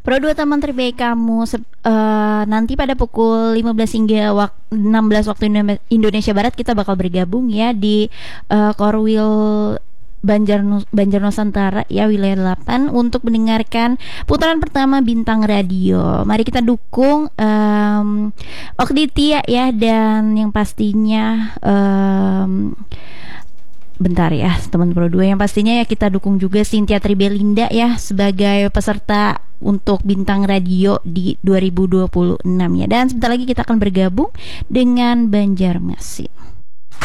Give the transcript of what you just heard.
Pro 2 teman terbaik kamu nanti pada pukul 15 hingga 16 waktu Indonesia Barat kita bakal bergabung ya di Korwil Banjar Nusantara ya, wilayah 8 untuk mendengarkan putaran pertama Bintang Radio. Mari kita dukung Okditia ya, dan yang pastinya bentar ya teman Pro 2, yang pastinya ya kita dukung juga Cynthia Tribelinda ya sebagai peserta untuk Bintang Radio di 2026 ya. Dan sebentar lagi kita akan bergabung dengan Banjarmasin.